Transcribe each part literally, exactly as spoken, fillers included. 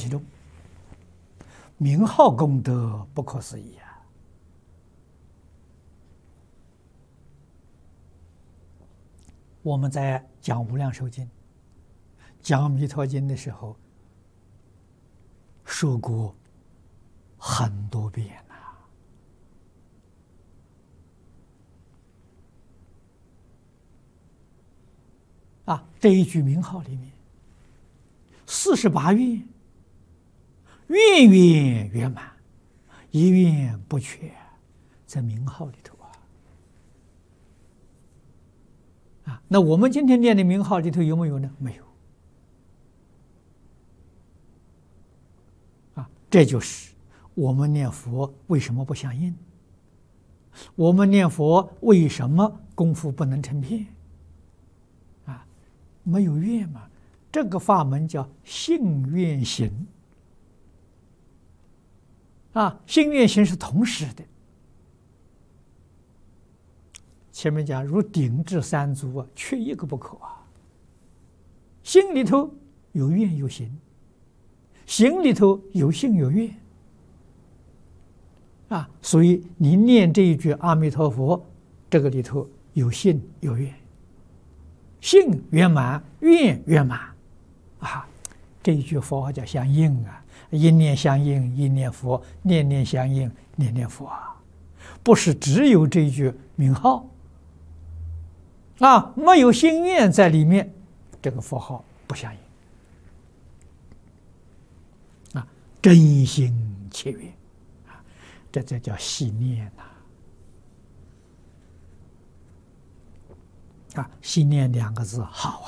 其中，名号功德不可思议啊！我们在讲《无量寿经》、讲《弥陀经》的时候，说过很多遍呐。啊，这一句名号里面，四十八愿，愿愿圆满，一愿不缺，在名号里头啊。啊，那我们今天念的名号里头有没有呢？没有。啊，这就是我们念佛为什么不相应？我们念佛为什么功夫不能成片？啊，没有愿嘛。这个法门叫信愿行。啊，信愿行是同时的。前面讲如顶至三足啊，缺一个不可啊。心里头有愿有行，行里头有信有愿。啊，所以你念这一句阿弥陀佛，这个里头有信有愿，信圆满，愿圆满，啊，这一句佛号叫相应啊，一念相应，一念佛，念念相应，念念佛啊，不是只有这一句名号，啊，没有心愿在里面，这个佛号不相应，啊，真心切愿。这这叫细念呐！啊，细念两个字好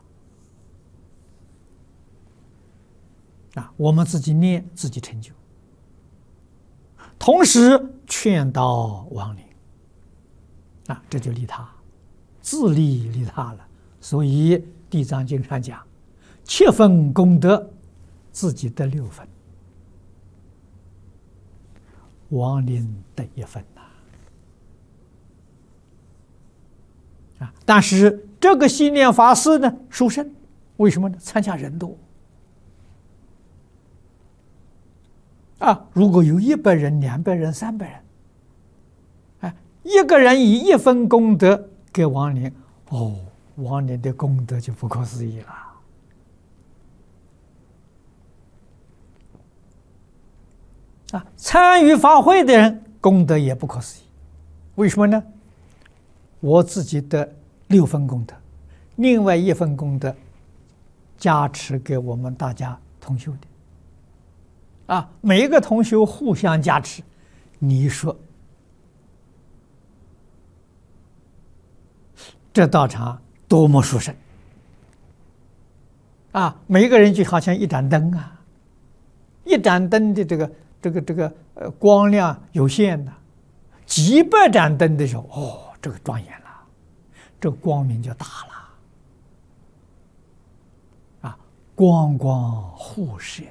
啊！啊，我们自己念，自己成就，同时劝导亡灵，啊，这就利他，自利利他了。所以《地藏经》上讲，七分功德，自己得六分。亡灵得一分呐！啊，但是这个信念法师呢，殊胜，为什么呢？参加人多啊！如果有一百人、两百人、三百人，哎，一个人以一分功德给亡灵，哦，亡灵的功德就不可思议了。啊，参与法会的人功德也不可思议，为什么呢？我自己的六分功德，另外一份功德加持给我们大家同修的，啊，每一个同修互相加持，你说这道场多么殊胜啊！每一个人就好像一盏灯啊，一盏灯的这个。这个这个呃光亮有限的，几百盏灯的时候，哦，这个庄严了，这个光明就大了，啊，光光互射，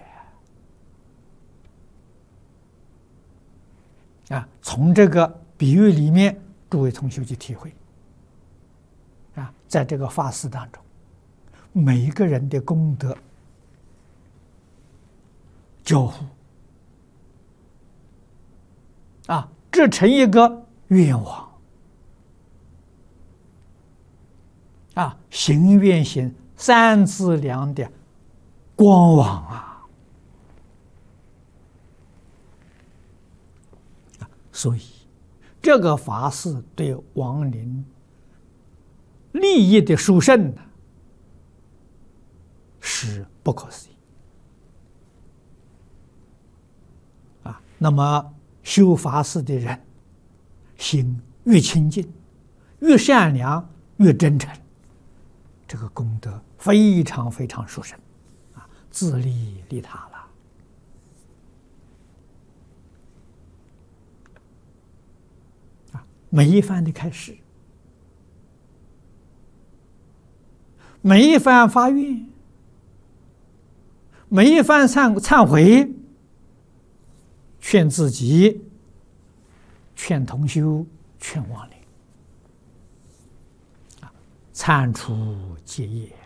啊，从这个比喻里面，诸位同学去体会，啊，在这个法事当中，每一个人的功德交互。啊，这成一个愿望啊，行愿行三资粮的光网啊！所以，这个法事对亡灵利益的殊胜呢，是不可思议啊。那么，修法事的人，心越清净，越善良，越真诚，这个功德非常非常殊胜，啊，自利利他了。啊，每一番的开始，每一番发愿，每一番忏忏悔。劝自己，劝同修，劝亡灵，啊，忏除结业。